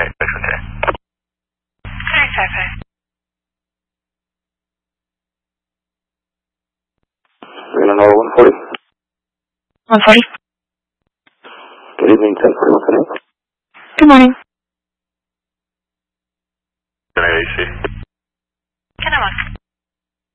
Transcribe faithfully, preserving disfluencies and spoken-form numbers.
Hi, Papa. Eleanor one forty. one forty. Good evening, ten forty. What's the name? Good morning.